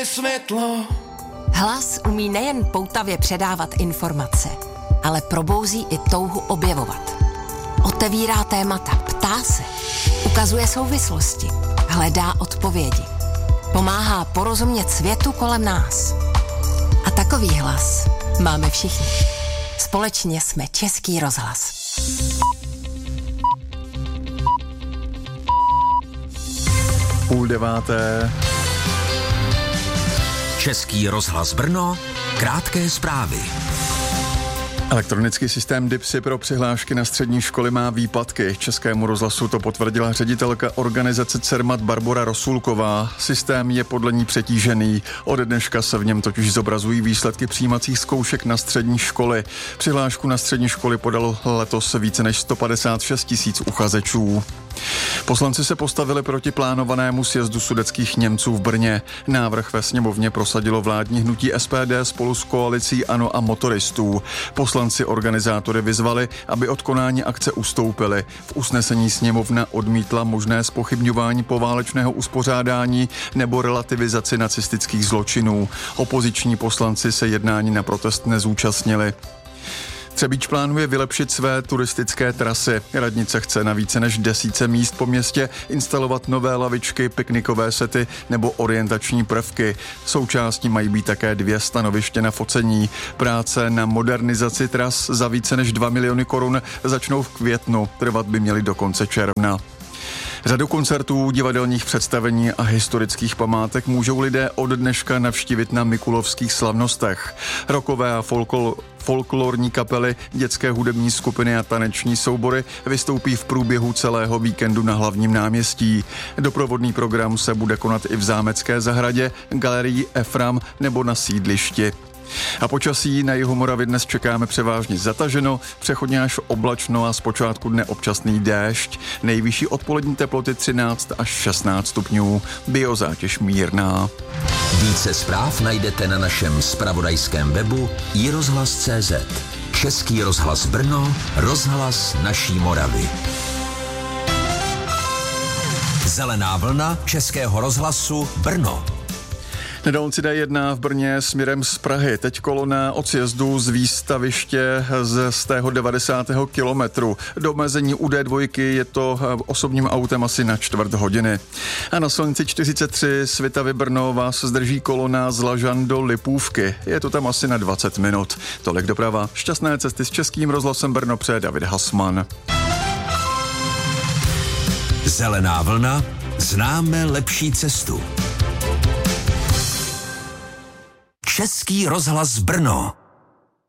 je světlo. Hlas umí nejen poutavě předávat informace, ale probouzí i touhu objevovat. Otevírá témata, ptá se, ukazuje souvislosti, hledá odpovědi. Pomáhá porozumět světu kolem nás. A takový hlas máme všichni. Společně jsme Český rozhlas. Půl deváté. Český rozhlas Brno, krátké zprávy. Elektronický systém DIPSy pro přihlášky na střední školy má výpadky. Českému rozhlasu to potvrdila ředitelka organizace CERMAT Barbora Rosulková. Systém je podle ní přetížený. Od dneška se v něm totiž zobrazují výsledky přijímacích zkoušek na střední školy. Přihlášku na střední školy podalo letos více než 156 000 uchazečů. Poslanci se postavili proti plánovanému sjezdu sudetských Němců v Brně. Návrh ve sněmovně prosadilo vládní hnutí SPD spolu s koalicí ANO a motoristů. Poslanci organizátory vyzvali, aby od konání akce ustoupili. V usnesení sněmovna odmítla možné zpochybňování poválečného uspořádání nebo relativizaci nacistických zločinů. Opoziční poslanci se jednání na protest nezúčastnili. Třebíč plánuje vylepšit své turistické trasy. Radnice chce na více než 10 míst po městě instalovat nové lavičky, piknikové sety nebo orientační prvky. Součástí mají být také 2 stanoviště na focení. Práce na modernizaci tras za více než 2 miliony korun začnou v květnu. Trvat by měly do konce června. Řadu koncertů, divadelních představení a historických památek můžou lidé od dneška navštívit na Mikulovských slavnostech. Rockové a folklorní kapely, dětské hudební skupiny a taneční soubory vystoupí v průběhu celého víkendu na hlavním náměstí. Doprovodný program se bude konat i v Zámecké zahradě, galerii Efram nebo na sídlišti. A počasí na jihu Moravy dnes čekáme převážně zataženo, přechodně až oblačno a zpočátku dne občasný déšť. Nejvyšší odpolední teploty 13 až 16 stupňů, biozátěž mírná. Více zpráv najdete na našem zpravodajském webu iRozhlas.cz. Český rozhlas Brno, rozhlas naší Moravy. Zelená vlna Českého rozhlasu Brno. Na dálnici D1 v Brně směrem z Prahy. Teď kolona od sjezdu z výstaviště z tého 90. kilometru. Do omezení u D2 je to osobním autem asi na 1/4 hodiny. A na silnici 43 Svitavy Brno vás zdrží kolona z Lažan do Lipůvky. Je to tam asi na 20 minut. Tolik doprava. Šťastné cesty s Českým rozhlasem Brno přeje David Hasman. Zelená vlna, známe lepší cestu. Český rozhlas Brno.